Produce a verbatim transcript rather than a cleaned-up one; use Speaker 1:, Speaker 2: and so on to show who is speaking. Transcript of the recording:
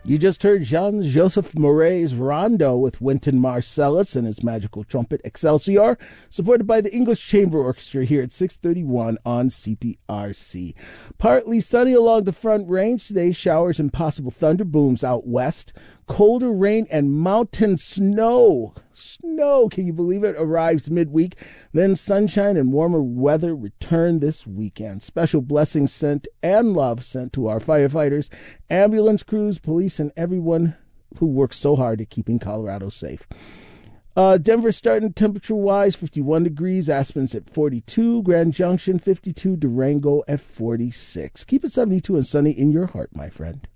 Speaker 1: You just heard Jean-Joseph Murray's Rondo with Wynton Marsalis and his magical trumpet Excelsior, supported by the English Chamber Orchestra here at six thirty-one on C P R C. Partly sunny along the Front Range today, showers and possible thunder booms out west. Colder rain and mountain snow. Snow, can you believe it? Arrives midweek. Then sunshine and warmer weather return this weekend. Special blessings sent and love sent to our firefighters, ambulance crews, police, and everyone who works so hard at keeping Colorado safe. Uh, Denver starting temperature-wise, fifty-one degrees. Aspen's at forty-two. Grand Junction, fifty-two. Durango at forty-six. Keep it seventy-two and sunny in your heart, my friend.